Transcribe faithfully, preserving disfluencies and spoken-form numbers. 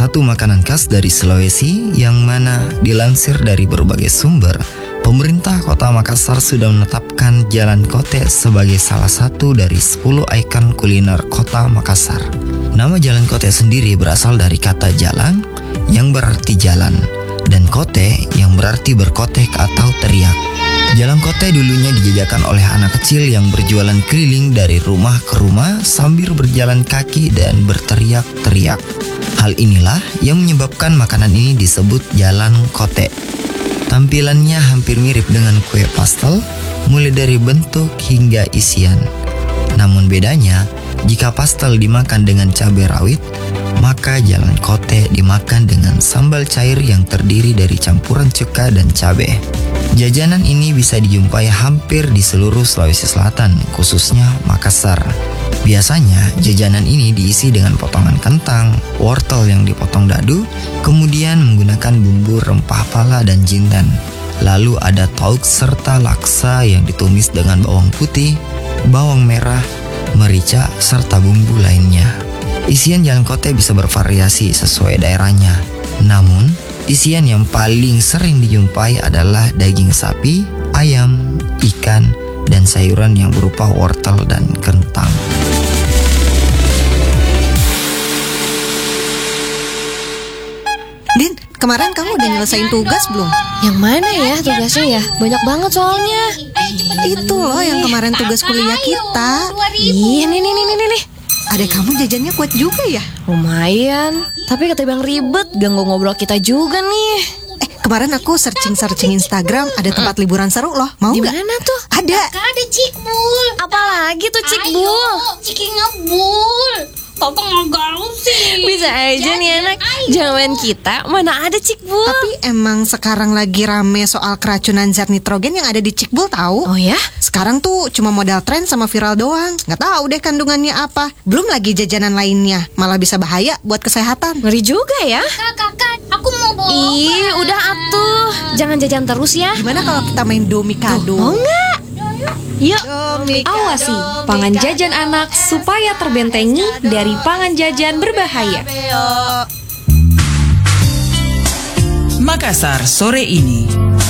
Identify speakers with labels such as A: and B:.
A: satu makanan khas dari Sulawesi yang mana dilansir dari berbagai sumber, pemerintah Kota Makassar sudah menetapkan Jalan Kote sebagai salah satu dari sepuluh ikon kuliner Kota Makassar. Nama Jalan Kote sendiri berasal dari kata jalan yang berarti jalan dan kote yang berarti berkotek atau teriak. Jalan Kote dulunya dijajakan oleh anak kecil yang berjualan keliling dari rumah ke rumah sambil berjalan kaki dan berteriak-teriak. Hal inilah yang menyebabkan makanan ini disebut Jalan Kote. Tampilannya hampir mirip dengan kue pastel, mulai dari bentuk hingga isian. Namun bedanya, jika pastel dimakan dengan cabai rawit, maka Jalan Kote dimakan dengan sambal cair yang terdiri dari campuran cuka dan cabai. Jajanan ini bisa dijumpai hampir di seluruh Sulawesi Selatan, khususnya Makassar. Biasanya, jajanan ini diisi dengan potongan kentang, wortel yang dipotong dadu, kemudian menggunakan bumbu rempah pala dan jintan. Lalu ada tauk serta laksa yang ditumis dengan bawang putih, bawang merah, merica, serta bumbu lainnya. Isian Jalan Kote bisa bervariasi sesuai daerahnya. Namun, isian yang paling sering dijumpai adalah daging sapi, ayam, ikan, dan sayuran yang berupa wortel dan kentang.
B: Din, kemarin kamu udah nyelesain tugas belum?
C: Yang mana ya tugasnya ya? Banyak banget soalnya.
B: Itu loh yang kemarin tugas kuliah kita.
C: Ih, nih nih nih nih nih.
B: Adek kamu jajannya kuat juga ya?
C: Lumayan, tapi ketimbang ribet, ganggu ngobrol kita juga nih.
B: Eh, kemarin aku searching-searching Instagram, ada tempat liburan seru loh. Mau
C: Di
B: nggak?
C: mana tuh?
B: Ada.
D: Ada Cikbul.
C: Apalagi tuh Cikbul?
D: Ciki ngebul. Kakak nggak gaul sih.
C: Bisa aja nih anak. Zaman kita mana ada Cikbul.
B: Tapi emang sekarang lagi rame soal keracunan zat nitrogen yang ada di Cikbul tahu?
C: Oh ya?
B: Sekarang tuh cuma modal tren sama viral doang. Nggak tahu deh kandungannya apa. Belum lagi jajanan lainnya, malah bisa bahaya buat kesehatan.
C: Ngeri juga ya.
D: Kakak, kakak, aku mau bawa.
C: Ih, udah atuh. Jangan jajan terus ya.
B: Gimana kalau kita main domikado?
C: Mau nggak? Yuk,
B: Domikado,
E: awasi pangan jajan anak supaya terbentengi dari pangan jajan berbahaya.
F: Makassar sore ini.